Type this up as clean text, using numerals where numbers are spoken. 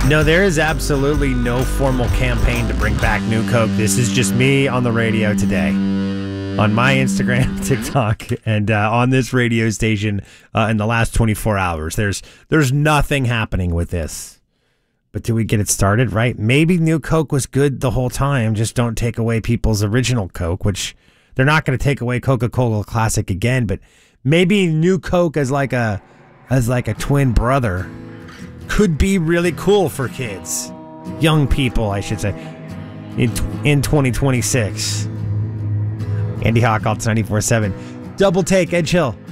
No, there is absolutely no formal campaign to bring back New Coke. This is just me on the radio today, on my Instagram, TikTok, and on this radio station in the last 24 hours. There's nothing happening with this. But do we get it started, right? Maybe New Coke was good the whole time. Just don't take away people's original Coke, which they're not going to take away Coca-Cola Classic again. But maybe New Coke as like a twin brother could be really cool for kids, young people, I should say, in 2026. Andy Hawk, Alt 94.7. Double Take, Edge Hill.